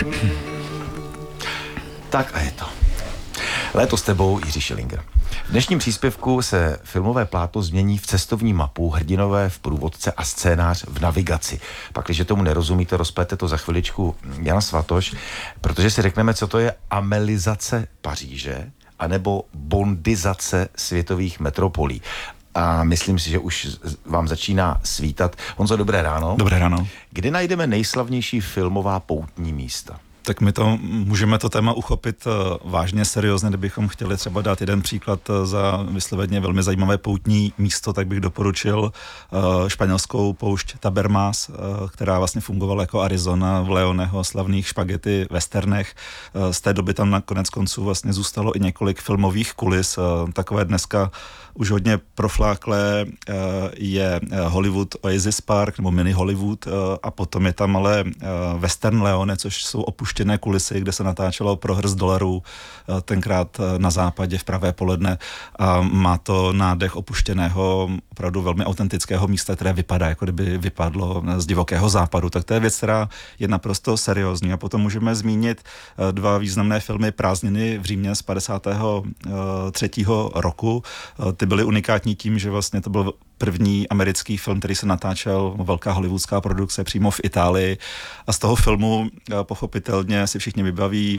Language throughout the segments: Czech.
Tak a je to. Léto s tebou, Jiří Schillinger. V dnešním příspěvku se filmové plátno změní v cestovní mapu, hrdinové v průvodce a scénář v navigaci. Pak, když tomu nerozumíte, rozplete to za chviličku Jan Svatoš, protože si řekneme, co to je amelizace Paříže anebo bondizace světových metropolí. A myslím si, že už vám začíná svítat. Honzo, dobré ráno. Dobré ráno. Kde najdeme nejslavnější filmová poutní místa? Tak my můžeme to téma uchopit vážně, seriózně, kdybychom chtěli třeba dát jeden příklad za vysloveně velmi zajímavé poutní místo, tak bych doporučil španělskou poušť Tabermas, která vlastně fungovala jako Arizona v Leoneho slavných špagety westernech. Z té doby tam nakonec konců vlastně zůstalo i několik filmových kulis, takové dneska už hodně profláklé je Hollywood Oasis Park nebo Mini Hollywood a potom je tam ale Western Leone, což jsou opuštěné kulisy, kde se natáčelo pro hrst dolarů tenkrát na západě v pravé poledne a má to nádech opuštěného, opravdu velmi autentického místa, které vypadá, jako kdyby vypadlo z divokého západu. Tak to je věc, která je naprosto seriózní. A potom můžeme zmínit dva významné filmy Prázdniny v Římě z 53. roku. Ty byly unikátní tím, že vlastně to byl první americký film, který se natáčel, velká hollywoodská produkce přímo v Itálii. A z toho filmu pochopitelně si všichni vybaví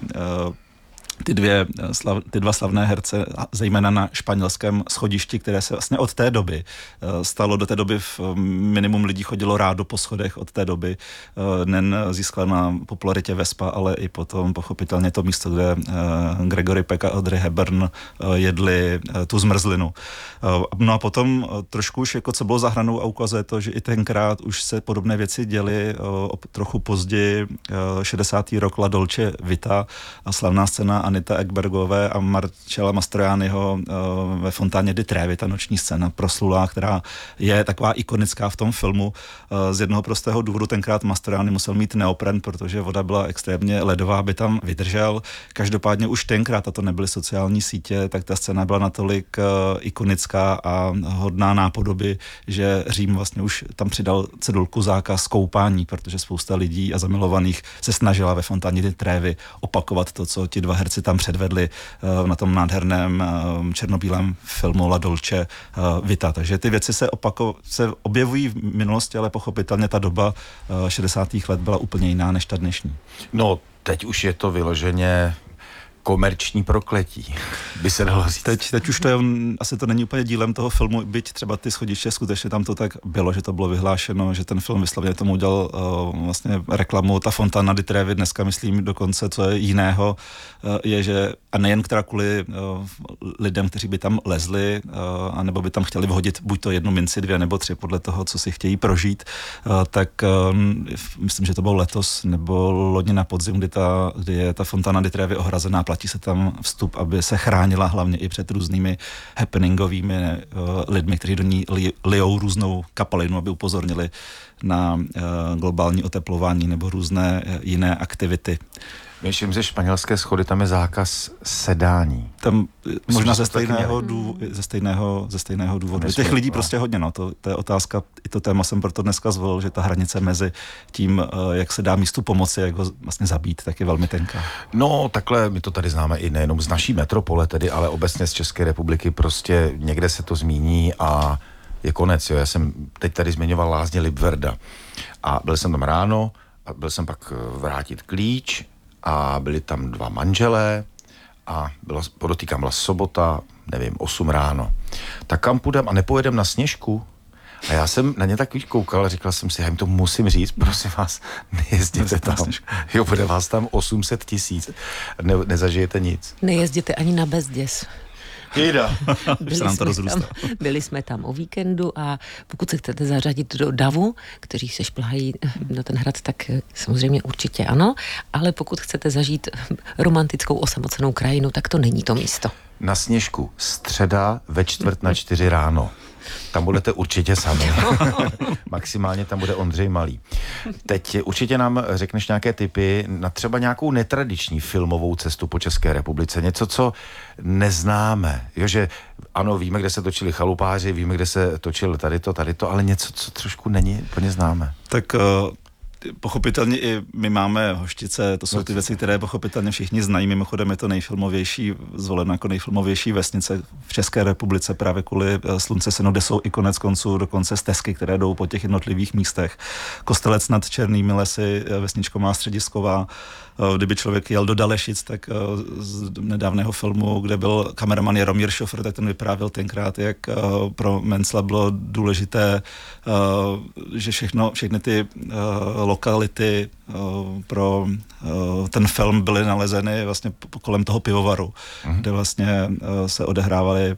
ty dva slavné herce, zejména na španělském schodišti, které se vlastně od té doby stalo. Do té doby minimum lidí chodilo rádo po schodech od té doby. Nen získala na popularitě Vespa, ale i potom pochopitelně to místo, kde Gregory Peck a Audrey Hepburn jedli tu zmrzlinu. No a potom trošku už jako co bylo za hranou a ukazuje to, že i tenkrát už se podobné věci děly trochu později, 60. rok La Dolce Vita a slavná scéna Anita Ekbergové a Marcella Mastroianniho ve Fontáně di Trevi, ta noční scéna proslulá, která je taková ikonická v tom filmu. Z jednoho prostého důvodu tenkrát Mastroianni musel mít neopren, protože voda byla extrémně ledová, aby tam vydržel. Každopádně už tenkrát, a to nebyly sociální sítě, tak ta scéna byla natolik ikonická a hodná nápodoby, že Řím vlastně už tam přidal cedulku zákaz koupání, protože spousta lidí a zamilovaných se snažila ve Fontáně di Trevi opakovat to, co ti dva herci tam předvedli na tom nádherném černobílém filmu La Dolce Vita. Takže ty věci se objevují v minulosti, ale pochopitelně ta doba 60. let byla úplně jiná než ta dnešní. No, teď už je to vyloženě komerční prokletí, by se dalo říct. Teď už to je, asi to není úplně dílem toho filmu, byť třeba ty schodiště, skutečně tam to tak bylo, že to bylo vyhlášeno, že ten film vyslovně tomu udělal vlastně reklamu. Ta Fontána di Trevi dneska, myslím, dokonce, co je jiného, je, že a nejen která kvůli lidem, kteří by tam lezli, anebo by tam chtěli vhodit buď to jednu minci, dvě nebo tři, podle toho, co si chtějí prožít, tak myslím, že to bylo letos, nebo loni na podzim, kdy je ta Fontána di Trevi ohrazená, platí se tam vstup, aby se chránila hlavně i před různými happeningovými lidmi, kteří do ní lijou různou kapalinu, aby upozornili na globální oteplování nebo různé jiné aktivity. Myslím, že španělské schody, tam je zákaz sedání. Tam možná ze stejného důvodu. Těch lidí prostě hodně, no. To je otázka, i to téma jsem proto dneska zvolil, že ta hranice mezi tím, jak se dá místu pomoci, jak ho vlastně zabít, tak je velmi tenká. No, takhle my to tady známe i nejenom z naší metropole tedy, ale obecně z České republiky, prostě někde se to zmíní a je konec, jo. Já jsem teď tady zmiňoval lázně Libverda a byl jsem tam ráno a byl jsem pak vrátit klíč a byli tam dva manželé a podotýkám, byla sobota, nevím, 8 ráno. Tak kam půjdem a nepojedem na Sněžku? A já jsem na ně tak koukal a říkal jsem si, já jim to musím říct, prosím vás, nejezděte tam. Jo, bude vás tam 800 000, nezažijete nic. Nejezděte ani na Bezděs. Byli jsme tam o víkendu a pokud se chcete zařadit do davu, kteří se šplhají na ten hrad, tak samozřejmě určitě ano, ale pokud chcete zažít romantickou osamocenou krajinu, tak to není to místo. Na Sněžku, středa ve 3:45 ráno. Tam budete určitě sami. Maximálně tam bude Ondřej Malý. Teď určitě nám řekneš nějaké tipy na třeba nějakou netradiční filmovou cestu po České republice. Něco, co neznáme. Jo, že ano, víme, kde se točili Chalupáři, víme, kde se točil tady to, ale něco, co trošku není úplně známe. Tak pochopitelně i my máme Hoštice, to jsou ty věci, které pochopitelně všichni znají. Mimochodem je to nejfilmovější, zvoleno jako nejfilmovější vesnice v České republice právě kvůli Slunce synu, kde jsou i konec konců dokonce stezky, které jdou po těch jednotlivých místech. Kostelec nad Černými lesy, vesničko má středisková. Kdyby člověk jel do Dalešic, tak z nedávného filmu, kde byl kameraman Jaromír Šofr, tak ten vyprávěl tenkrát, jak pro Mencla bylo důležité, že všechny ty lokality pro ten film byly nalezeny vlastně kolem toho pivovaru, kde vlastně se odehrávaly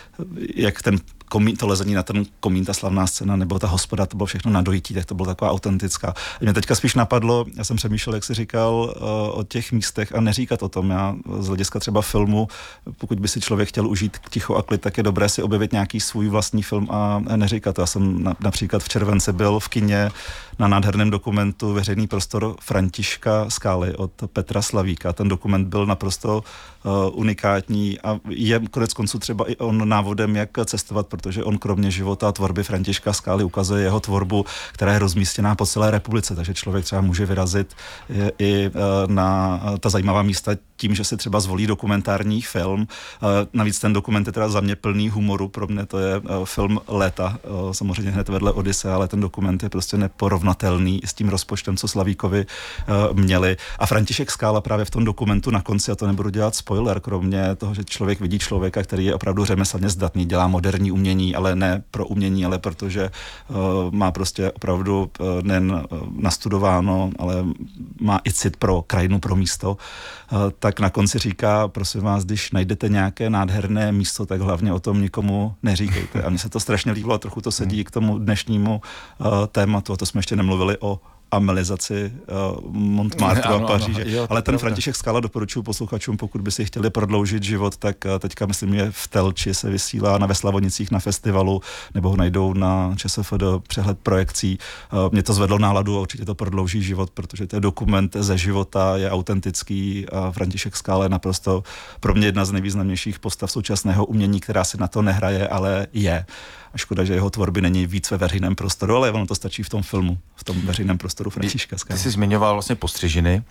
jak ten to lezení na ten komín, ta slavná scéna, nebo ta hospoda, to bylo všechno na dojití, tak to bylo taková autentická. A mě teďka spíš napadlo, já jsem přemýšlel, jak jsi říkal, o těch místech a neříkat o tom. Já z hlediska třeba filmu, pokud by si člověk chtěl užít ticho a klid, tak je dobré si objevit nějaký svůj vlastní film a neříkat to. Já jsem například v červenci byl v kině na nádherném dokumentu Veřejný prostor Františka Skály od Petra Slavíka. Ten dokument byl naprosto unikátní a je konec konců třeba i on návodem, jak cestovat, protože on kromě života a tvorby Františka Skály ukazuje jeho tvorbu, která je rozmístěná po celé republice, takže člověk třeba může vyrazit i na ta zajímavá místa tím, že si třeba zvolí dokumentární film. Navíc ten dokument je teda za mě plný humoru, pro mě to je film léta, samozřejmě hned vedle Odyssea, ale ten dokument je prostě neporovnatelný s tím rozpočtem, co Slavíkovi měli. A František Skála právě v tom dokumentu na konci, a to nebudu dělat spoiler, kromě toho, že člověk vidí člověka, který je opravdu řemeslně zdatný, dělá moderní umění, ale ne pro umění, ale protože má prostě opravdu nejen nastudováno, ale má i cit pro krajinu, pro místo, tak na konci říká, prosím vás, když najdete nějaké nádherné místo, tak hlavně o tom nikomu neříkejte. A mně se to strašně líbilo, trochu to sedí k tomu dnešnímu tématu, a to jsme ještě nemluvili o amelizaci Montmartre a Paříže. Jo, ale ten František Skála doporučuji posluchačům, pokud by si chtěli prodloužit život, tak teďka myslím, že v Telči se vysílá ve Slavonicích na festivalu, nebo ho najdou na ČSFD přehled projekcí. Mě to zvedlo náladu a určitě to prodlouží život, protože to je dokument ze života, je autentický a František Skála je naprosto pro mě jedna z nejvýznamnějších postav současného umění, která si na to nehraje, ale je. A škoda, že jeho tvorby není víc ve veřejném prostoru, ale ono to stačí v tom filmu, v tom veřejném prostoru Františka Skály. Ty jsi zmiňoval vlastně Postřežiny.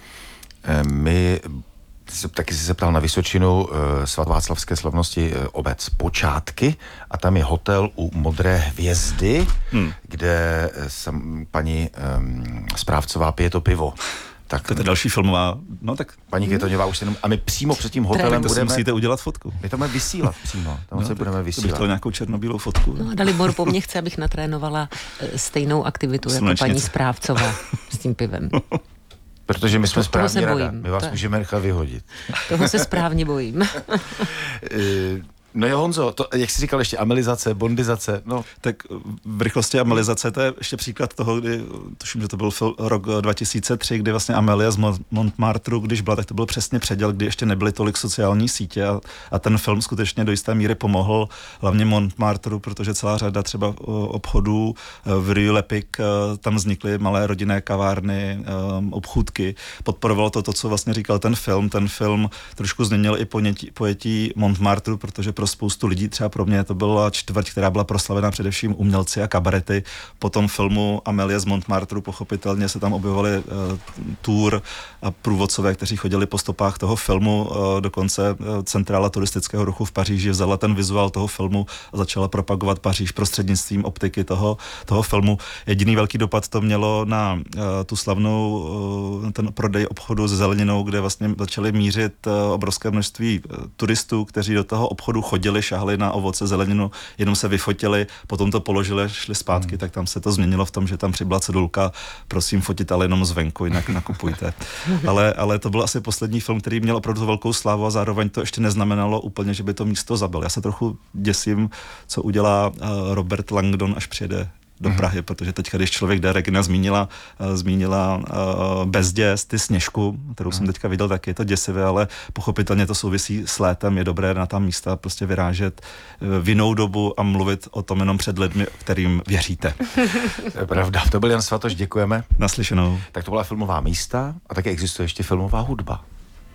Taky jsi se ptal na Vysočinu, svatováclavské slavnosti obec Počátky, a tam je hotel u Modré hvězdy, kde paní správcová pije to pivo. Tak to je další filmová, no tak... Paní Květoňová už jenom, a my přímo před tím hotelem budeme... musíte udělat fotku. My to budeme vysílat přímo, tam se budeme vysílat. To bych chtěl nějakou černobílou fotku. No a Dalibor po mně chce, abych natrénovala stejnou aktivitu jako paní správcová s tím pivem. Protože my jsme správně rada, bojím. my vás můžeme nechat vyhodit. Toho se správně bojím. No jo, Honzo, to, jak jsi říkal ještě, amelizace, bondizace, no. Tak v rychlosti amelizace, to je ještě příklad toho, kdy, tuším, že to byl rok 2003, kdy vlastně Amelie z Montmartru, když byla, tak to byl přesně předěl, kdy ještě nebyly tolik sociální sítě a ten film skutečně do jisté míry pomohl hlavně Montmartru, protože celá řada třeba obchodů v Rue Lepic, tam vznikly malé rodinné kavárny, obchůdky. Podporovalo to, co vlastně říkal ten film trošku změnil i pojetí Montmartru, protože pro spoustu lidí, třeba pro mě, to byla čtvrť, která byla proslavená především umělci a kabarety. Po tom filmu Amelie z Montmartru pochopitelně se tam objevovali tour a průvodcové, kteří chodili po stopách toho filmu. Dokonce centrála turistického ruchu v Paříži vzala ten vizuál toho filmu a začala propagovat Paříž prostřednictvím optiky toho filmu. Jediný velký dopad to mělo na tu slavnou ten prodej obchodu se zeleninou, kde vlastně začali mířit obrovské množství turistů, kteří do toho obchodu chodili, šáhli na ovoce, zeleninu, jenom se vyfotili, potom to položili, šli zpátky, tak tam se to změnilo v tom, že tam přibyla cedulka, prosím fotit, ale jenom zvenku, jinak nakupujte. Ale to byl asi poslední film, který měl opravdu velkou slávu a zároveň to ještě neznamenalo úplně, že by to místo zabil. Já se trochu děsím, co udělá Robert Langdon, až přijede do Prahy, protože teďka, když člověk jde, Regina zmínila Bezděs, ty Sněžku, kterou jsem teďka viděl, tak je to děsivé, ale pochopitelně to souvisí s létem, je dobré na ta místa prostě vyrážet v jinou dobu a mluvit o tom jenom před lidmi, kterým věříte. To je pravda. To byl Jan Svatoš, děkujeme. Naslyšenou. Tak to byla filmová místa a také existuje ještě filmová hudba.